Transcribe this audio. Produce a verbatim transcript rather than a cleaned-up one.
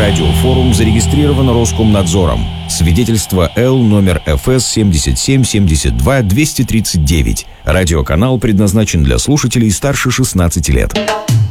Радиофорум зарегистрирован Роскомнадзором. Свидетельство Л номер эф эс семьдесят семь семьдесят два двести тридцать девять. Радиоканал предназначен для слушателей старше шестнадцати лет.